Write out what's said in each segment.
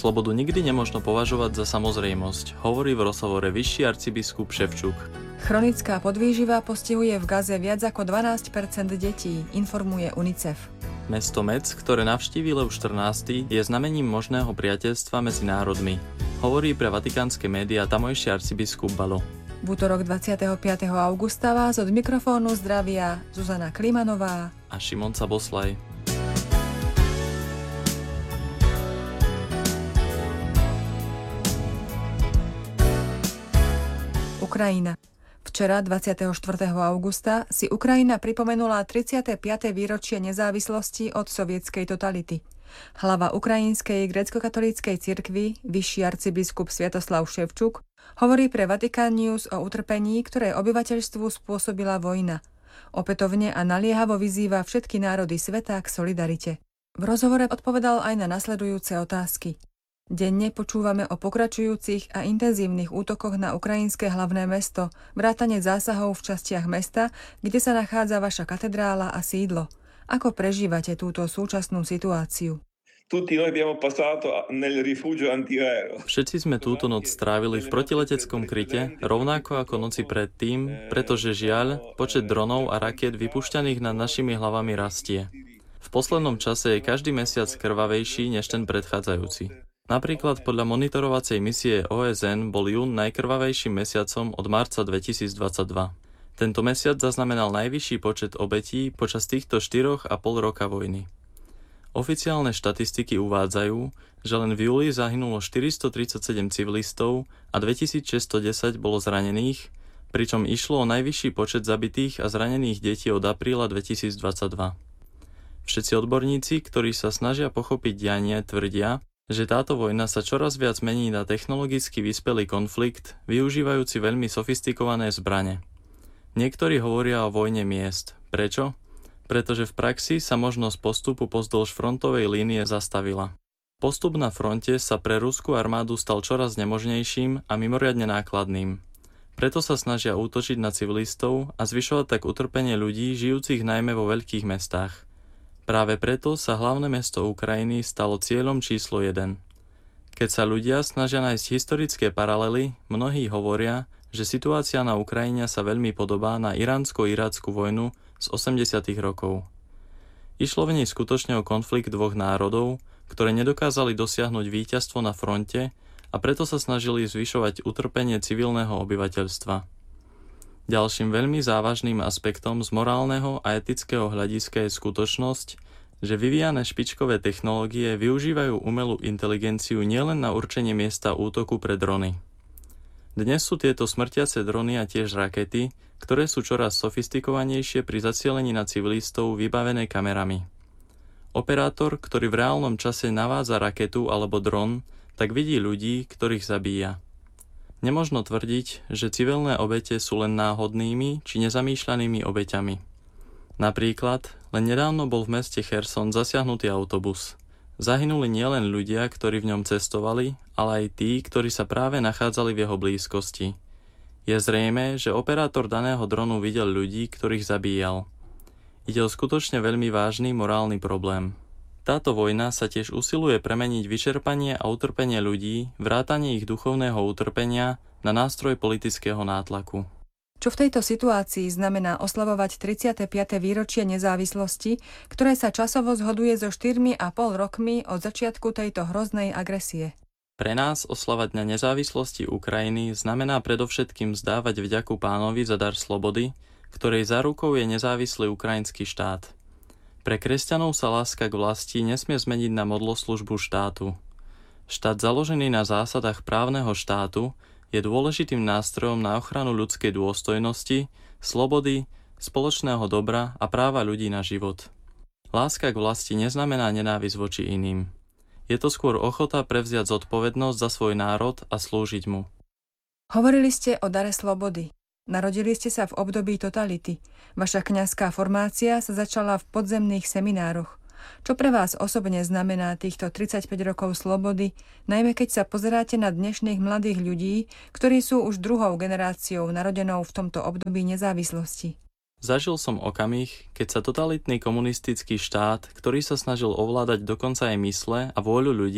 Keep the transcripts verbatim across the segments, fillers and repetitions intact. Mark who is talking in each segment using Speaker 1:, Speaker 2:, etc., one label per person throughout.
Speaker 1: Slobodu nikdy nemožno považovať za samozrejmosť, hovorí v rozhovore vyšší arcibiskup Ševčuk.
Speaker 2: Chronická podvýživa postihuje v Gaze viac ako dvanásť percent detí, informuje UNICEF.
Speaker 1: Mesto Metz, ktoré navštíví Lev štrnásty, je znamením možného priateľstva medzi národmi, hovorí pre vatikánske médiá tamojší arcibiskup Balo.
Speaker 2: V útorok dvadsiateho piateho augusta vás od mikrofónu zdravia Zuzana Klimanová
Speaker 1: a Šimon Boslaj.
Speaker 2: Ukrajina. Včera, dvadsiateho štvrtého augusta, si Ukrajina pripomenula tridsiate piate výročie nezávislosti od sovietskej totality. Hlava ukrajinskej grécko-katolíckej cirkvi, vyšší arcibiskup Sviatoslav Ševčuk, hovorí pre Vatikán News o utrpení, ktoré obyvateľstvu spôsobila vojna. Opätovne a naliehavo vyzýva všetky národy sveta k solidarite. V rozhovore odpovedal aj na nasledujúce otázky. Denne počúvame o pokračujúcich a intenzívnych útokoch na ukrajinské hlavné mesto, vrátane zásahov v častiach mesta, kde sa nachádza vaša katedrála a sídlo. Ako prežívate túto súčasnú situáciu?
Speaker 1: Všetci sme túto noc strávili v protileteckom kryte, rovnako ako noci predtým, pretože žiaľ, počet dronov a rakiet vypúšťaných nad našimi hlavami rastie. V poslednom čase je každý mesiac krvavejší než ten predchádzajúci. Napríklad podľa monitorovacej misie ó es en bol jún najkrvavejším mesiacom od marca dvetisícdvadsaťdva. Tento mesiac zaznamenal najvyšší počet obetí počas týchto štyroch a pol roka vojny. Oficiálne štatistiky uvádzajú, že len v júli zahynulo štyristotridsaťsedem civilistov a dvetisícšesťstodesať bolo zranených, pričom išlo o najvyšší počet zabitých a zranených detí od apríla dvetisícdvadsaťdva. Všetci odborníci, ktorí sa snažia pochopiť dianie, tvrdia, že táto vojna sa čoraz viac mení na technologicky vyspelý konflikt, využívajúci veľmi sofistikované zbrane. Niektorí hovoria o vojne miest. Prečo? Pretože v praxi sa možnosť postupu pozdĺž frontovej línie zastavila. Postup na fronte sa pre ruskú armádu stal čoraz nemožnejším a mimoriadne nákladným. Preto sa snažia útočiť na civilistov a zvyšovať tak utrpenie ľudí žijúcich najmä vo veľkých mestách. Práve preto sa hlavné mesto Ukrajiny stalo cieľom číslo jeden. Keď sa ľudia snažia nájsť historické paralely, mnohí hovoria, že situácia na Ukrajine sa veľmi podobá na iránsko-irackú vojnu z osemdesiatych rokov. Išlo v nej skutočne o konflikt dvoch národov, ktoré nedokázali dosiahnuť víťazstvo na fronte a preto sa snažili zvyšovať utrpenie civilného obyvateľstva. Ďalším veľmi závažným aspektom z morálneho a etického hľadiska je skutočnosť, že vyvíjané špičkové technológie využívajú umelú inteligenciu nielen na určenie miesta útoku pre drony. Dnes sú tieto smrtiace drony a tiež rakety, ktoré sú čoraz sofistikovanejšie pri zacielení na civilistov vybavené kamerami. Operátor, ktorý v reálnom čase navádza raketu alebo dron, tak vidí ľudí, ktorých zabíja. Nemožno tvrdiť, že civilné obete sú len náhodnými či nezamýšľanými obeťami. Napríklad, len nedávno bol v meste Cherson zasiahnutý autobus. Zahynuli nielen ľudia, ktorí v ňom cestovali, ale aj tí, ktorí sa práve nachádzali v jeho blízkosti. Je zrejmé, že operátor daného dronu videl ľudí, ktorých zabíjal. Ide o skutočne veľmi vážny morálny problém. Táto vojna sa tiež usiluje premeniť vyčerpanie a utrpenie ľudí, vrátanie ich duchovného utrpenia na nástroj politického nátlaku.
Speaker 2: Čo v tejto situácii znamená oslavovať tridsiate piate výročie nezávislosti, ktoré sa časovo zhoduje so štyrmi a pol rokmi od začiatku tejto hroznej agresie?
Speaker 1: Pre nás oslava Dňa nezávislosti Ukrajiny znamená predovšetkým vzdávať vďaku Pánovi za dar slobody, ktorej zárukou je nezávislý ukrajinský štát. Pre kresťanov sa láska k vlasti nesmie zmeniť na modloslužbu štátu. Štát založený na zásadách právneho štátu je dôležitým nástrojom na ochranu ľudskej dôstojnosti, slobody, spoločného dobra a práva ľudí na život. Láska k vlasti neznamená nenávisť voči iným. Je to skôr ochota prevziať zodpovednosť za svoj národ a slúžiť mu.
Speaker 2: Hovorili ste o dare slobody. Narodili ste sa v období totality. Vaša kňazská formácia sa začala v podzemných seminároch. Čo pre vás osobne znamená týchto tridsaťpäť rokov slobody, najmä keď sa pozeráte na dnešných mladých ľudí, ktorí sú už druhou generáciou narodenou v tomto období nezávislosti?
Speaker 1: Zažil som okamih, keď sa totalitný komunistický štát, ktorý sa snažil ovládať dokonca aj mysle a vôľu ľudí,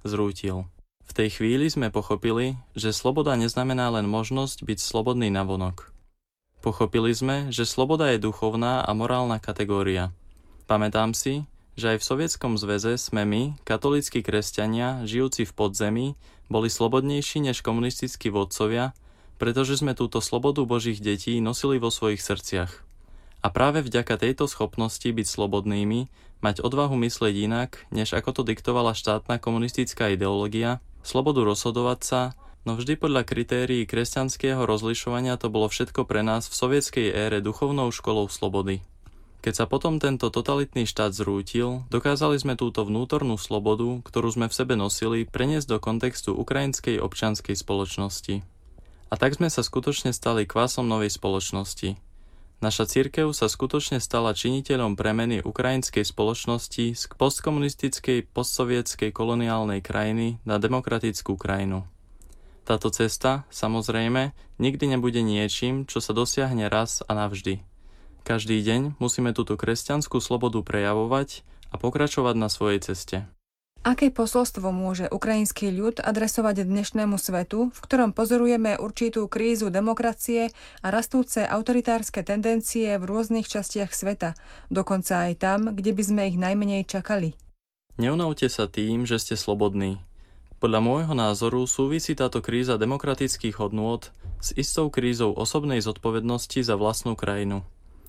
Speaker 1: zrútil. V tej chvíli sme pochopili, že sloboda neznamená len možnosť byť slobodný navonok. Pochopili sme, že sloboda je duchovná a morálna kategória. Pamätám si, že aj v Sovietskom zväze sme my, katolícki kresťania, žijúci v podzemí, boli slobodnejší než komunistickí vodcovia, pretože sme túto slobodu Božích detí nosili vo svojich srdciach. A práve vďaka tejto schopnosti byť slobodnými, mať odvahu myslieť inak, než ako to diktovala štátna komunistická ideológia, slobodu rozhodovať sa, no vždy podľa kritérií kresťanského rozlišovania to bolo všetko pre nás v sovietskej ére duchovnou školou slobody. Keď sa potom tento totalitný štát zrútil, dokázali sme túto vnútornú slobodu, ktorú sme v sebe nosili, preniesť do kontextu ukrajinskej občianskej spoločnosti. A tak sme sa skutočne stali kvásom novej spoločnosti. Naša cirkev sa skutočne stala činiteľom premeny ukrajinskej spoločnosti z postkomunistickej, postsovietskej koloniálnej krajiny na demokratickú krajinu. Táto cesta, samozrejme, nikdy nebude niečím, čo sa dosiahne raz a navždy. Každý deň musíme túto kresťanskú slobodu prejavovať a pokračovať na svojej ceste.
Speaker 2: Aké posolstvo môže ukrajinský ľud adresovať dnešnému svetu, v ktorom pozorujeme určitú krízu demokracie a rastúce autoritárske tendencie v rôznych častiach sveta, dokonca aj tam, kde by sme ich najmenej čakali?
Speaker 1: Neunavte sa tým, že ste slobodní. Podľa môjho názoru súvisí táto kríza demokratických hodnôt s istou krízou osobnej zodpovednosti za vlastnú krajinu.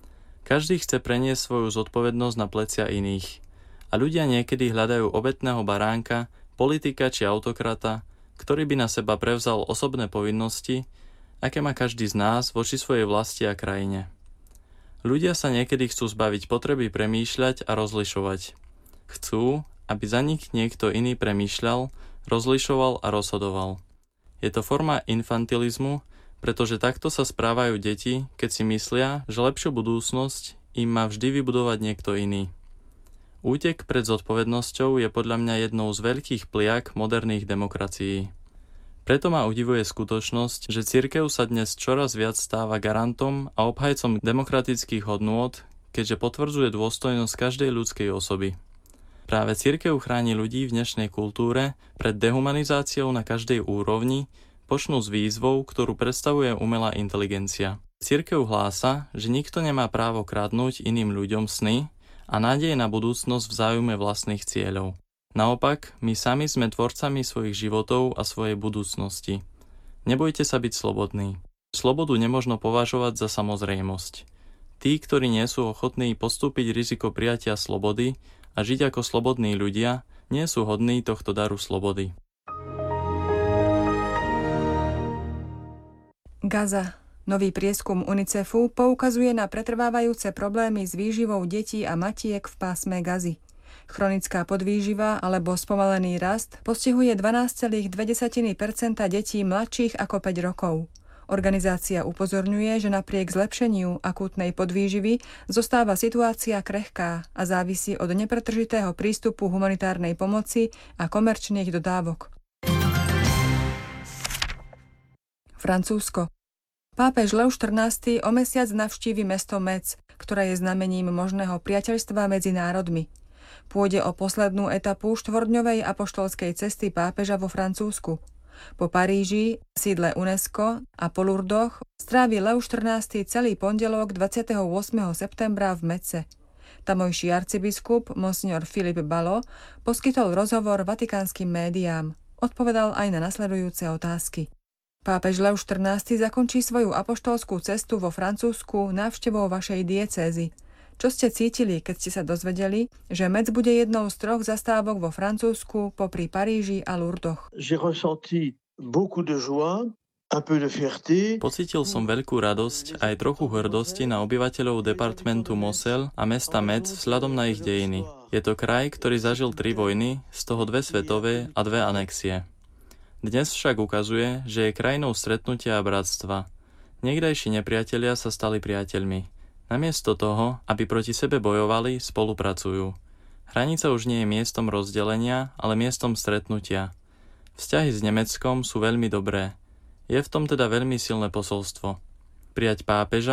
Speaker 1: Každý chce preniesť svoju zodpovednosť na plecia iných. A ľudia niekedy hľadajú obetného baránka, politika či autokrata, ktorý by na seba prevzal osobné povinnosti, aké má každý z nás voči svojej vlasti a krajine. Ľudia sa niekedy chcú zbaviť potreby premýšľať a rozlišovať. Chcú, aby za nich niekto iný premýšľal, rozlišoval a rozhodoval. Je to forma infantilizmu, pretože takto sa správajú deti, keď si myslia, že lepšiu budúcnosť im má vždy vybudovať niekto iný. Útek pred zodpovednosťou je podľa mňa jednou z veľkých pliag moderných demokracií. Preto ma udivuje skutočnosť, že cirkev sa dnes čoraz viac stáva garantom a obhajcom demokratických hodnôt, keďže potvrdzuje dôstojnosť každej ľudskej osoby. Práve cirkev chráni ľudí v dnešnej kultúre pred dehumanizáciou na každej úrovni, počnú s výzvou, ktorú predstavuje umelá inteligencia. Cirkev hlása, že nikto nemá právo kradnúť iným ľuďom sny a nádej na budúcnosť v záujme vlastných cieľov. Naopak, my sami sme tvorcami svojich životov a svojej budúcnosti. Nebojte sa byť slobodní. Slobodu nemožno považovať za samozrejmosť. Tí, ktorí nie sú ochotní podstúpiť riziko prijatia slobody a žiť ako slobodní ľudia, nie sú hodní tohto daru slobody.
Speaker 2: Gaza. Nový prieskum UNICEFu poukazuje na pretrvávajúce problémy s výživou detí a matiek v pásme Gazy. Chronická podvýživa alebo spomalený rast postihuje dvanásť celá dve percenta detí mladších ako päť rokov. Organizácia upozorňuje, že napriek zlepšeniu akútnej podvýživy zostáva situácia krehká a závisí od nepretržitého prístupu humanitárnej pomoci a komerčných dodávok. Francúzsko. Pápež Leo štrnásty o mesiac navštívi mesto Metz, ktoré je znamením možného priateľstva medzi národmi. Pôjde o poslednú etapu štvordňovej apoštolskej cesty pápeža vo Francúzsku. Po Paríži, sídle UNESCO a po Lourdoch strávi Leo štrnásty celý pondelok dvadsiateho ôsmeho septembra v Metze. Tamojší arcibiskup Monsignor Philippe Ballot poskytol rozhovor vatikánskym médiám. Odpovedal aj na nasledujúce otázky. Pápež Leo štrnásty zakončí svoju apoštolskú cestu vo Francúzsku návštevou vašej diecézy. Čo ste cítili, keď ste sa dozvedeli, že Metz bude jednou z troch zastávok vo Francúzsku popri Paríži a Lourdoch?
Speaker 1: Pocítil som veľkú radosť a aj trochu hrdosti na obyvateľov departmentu Moselle a mesta Metz vzhľadom na ich dejiny. Je to kraj, ktorý zažil tri vojny, z toho dve svetové a dve anexie. Dnes však ukazuje, že je krajinou stretnutia a bratstva. Niekdajší nepriatelia sa stali priateľmi. Namiesto toho, aby proti sebe bojovali, spolupracujú. Hranica už nie je miestom rozdelenia, ale miestom stretnutia. Vzťahy s Nemeckom sú veľmi dobré. Je v tom teda veľmi silné posolstvo. Prijať pápeža